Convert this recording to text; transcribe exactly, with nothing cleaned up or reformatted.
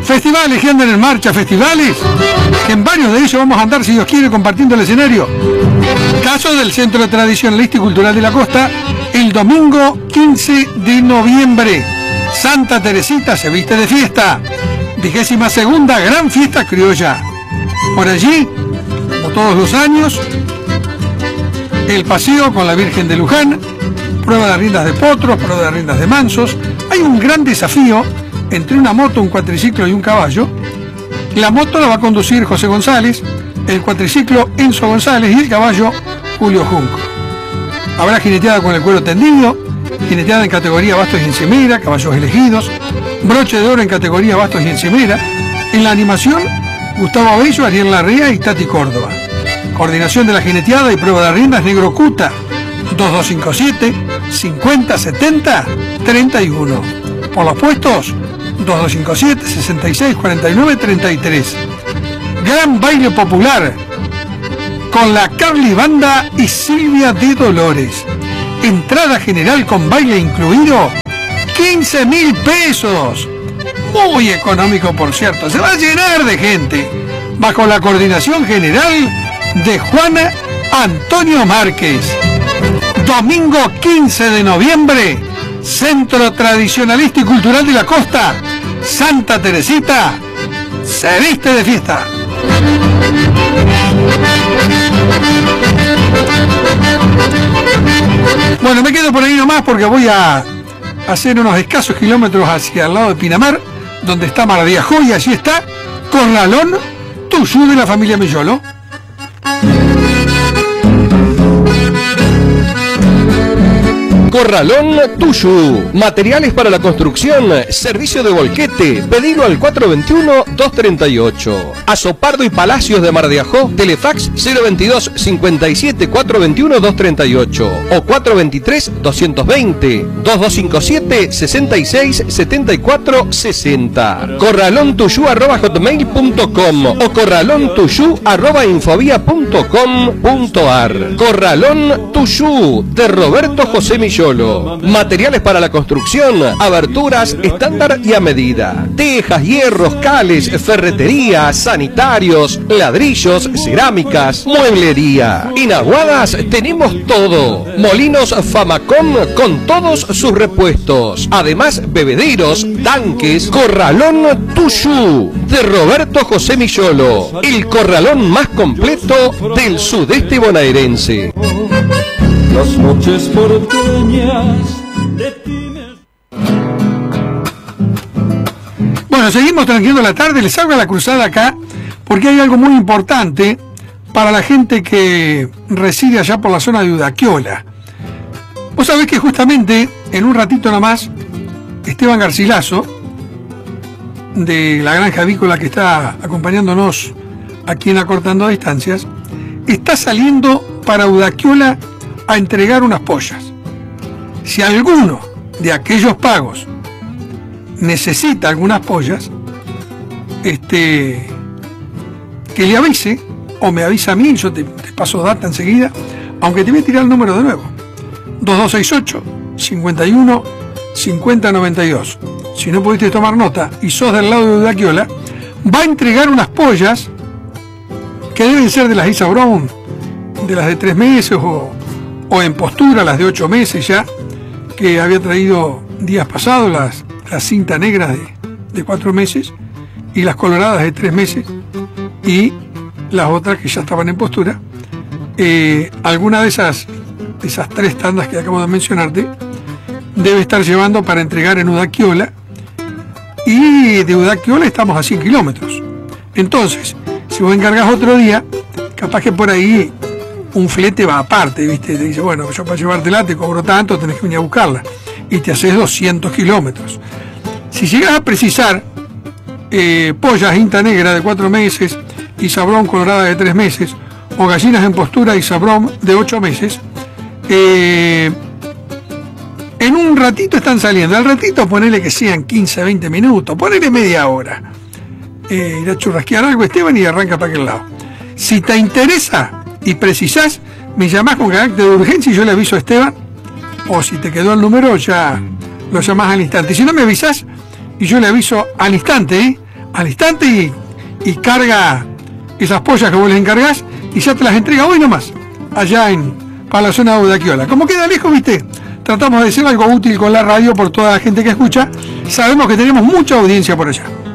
Festivales que andan en marcha, festivales que en varios de ellos vamos a andar, si Dios quiere, compartiendo el escenario. Caso del Centro Tradicionalista y Cultural de la Costa, el domingo quince de noviembre. Santa Teresita se viste de fiesta. Vigésima segunda Gran Fiesta Criolla. Por allí, como todos los años, el paseo con la Virgen de Luján, prueba de riendas de potros, prueba de riendas de mansos. Hay un gran desafío entre una moto, un cuatriciclo y un caballo. La moto la va a conducir José González, el cuatriciclo Enzo González y el caballo Julio Junco. Habrá jineteada con el cuero tendido, jineteada en categoría bastos y encimera, caballos elegidos, broche de oro en categoría bastos y encimera. En la animación, Gustavo Abello, Ariel Larrea y Tati Córdoba. Coordinación de la jineteada y prueba de riendas Negro Cuta, dos dos cinco siete, cincuenta setenta, treinta y uno. Por los puestos, dos dos cinco siete, sesenta y seis, cuarenta y nueve, treinta y tres. Gran baile popular con la Carly Banda y Silvia de Dolores. Entrada general con baile incluido, quince mil pesos. Muy económico, por cierto. Se va a llenar de gente. Bajo la coordinación general de Juana Antonio Márquez. Domingo quince de noviembre, Centro Tradicionalista y Cultural de la Costa, Santa Teresita se viste de fiesta. Bueno, me quedo por ahí nomás porque voy a hacer unos escasos kilómetros hacia el lado de Pinamar, donde está Mar de Ajó, y allí está Corralón Tuyú de la familia Millolo. Corralón Tuyú, materiales para la construcción, servicio de volquete, pedilo al cuatro dos uno, dos tres ocho. Azopardo y Palacios de Mar de Ajó, telefax cero veintidós, cincuenta y siete, cuatrocientos veintiuno, doscientos treinta y ocho o cuatrocientos veintitrés, doscientos veinte, dos dos cinco siete, sesenta y seis, setenta y cuatro, sesenta. Corralón Tuyú arroba hotmail punto com o Corralón Tuyú arroba infovía punto com punto ar. Corralón Tuyú de Roberto José Millolo. Materiales para la construcción, aberturas estándar y a medida, tejas, hierros, cales, ferretería, sanitarios, ladrillos, cerámicas, mueblería. En Aguadas tenemos todo. Molinos Famacom con todos sus repuestos. Además, bebederos, tanques. Corralón Tuyú de Roberto José Millolo, el corralón más completo del sudeste bonaerense. Las noches porteñas de ti me... Bueno, seguimos transmitiendo la tarde. Les hago la cruzada acá porque hay algo muy importante para la gente que reside allá por la zona de Udaquiola. Vos sabés que justamente en un ratito nomás Esteban Garcilaso, de la granja avícola que está acompañándonos aquí en Acortando Distancias, está saliendo para Udaquiola a entregar unas pollas. Si alguno de aquellos pagos necesita algunas pollas, este, que le avise, o me avisa a mí, yo te, te paso data enseguida, aunque te voy a tirar el número de nuevo, dos dos seis ocho, cincuenta y uno, cincuenta noventa y dos. Si no pudiste tomar nota y sos del lado de Udaquiola, va a entregar unas pollas que deben ser de las Isa Brown, de las de tres meses o o en postura, las de ocho meses ya, que había traído días pasados, las, las cinta negras de, de cuatro meses, y las coloradas de tres meses, y las otras que ya estaban en postura. Eh, alguna de esas, de esas tres tandas que acabo de mencionarte, debe estar llevando para entregar en Udaquiola, y de Udaquiola estamos a cien kilómetros. Entonces, si vos encargas otro día, capaz que por ahí un flete va aparte, ¿viste? Te dice, bueno, yo para llevártela te cobro tanto, tenés que venir a buscarla. Y te haces doscientos kilómetros. Si llegas a precisar eh, pollas Inta Negra de cuatro meses y sabrón colorada de tres meses, o gallinas en postura y sabrón de ocho meses, eh, en un ratito están saliendo. Al ratito ponele que sean quince, veinte minutos, ponele media hora. Eh, ir a churrasquear algo, Esteban, y arranca para aquel lado. Si te interesa y precisás, me llamás con carácter de urgencia y yo le aviso a Esteban, o si te quedó el número ya lo llamás al instante. Si no, me avisás y yo le aviso al instante, ¿eh? al instante y, y carga esas pollas que vos les encargás y ya te las entrega hoy nomás, allá en para la zona de Udaquiola. Como queda lejos, viste, tratamos de hacer algo útil con la radio por toda la gente que escucha. Sabemos que tenemos mucha audiencia por allá.